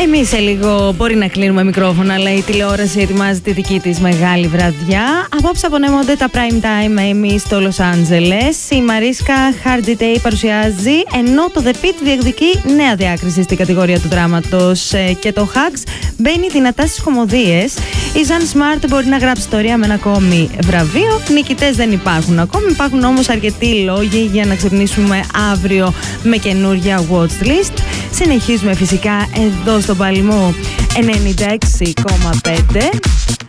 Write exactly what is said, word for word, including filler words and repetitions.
Εμείς σε λίγο μπορεί να κλείνουμε μικρόφωνα, αλλά η τηλεόραση ετοιμάζει τη δική της μεγάλη βραδιά. Απόψε απονέμονται τα Prime Time Emmy στο Λος Άντζελες. Η Μαρίσκα Χαρτζιτέι παρουσιάζει, ενώ το The Pitt διεκδικεί νέα διάκριση στην κατηγορία του δράματος. Και το Hugs μπαίνει δυνατά στις κωμωδίες. Η Ζαν Σμαρτ μπορεί να γράψει ιστορία με ένα ακόμη βραβείο. Νικητές δεν υπάρχουν ακόμη, υπάρχουν όμως αρκετοί λόγοι για να ξυπνήσουμε αύριο με καινούργια watch list. Συνεχίζουμε φυσικά εδώ στο Παλαιμό ενενήντα έξι κόμμα πέντε.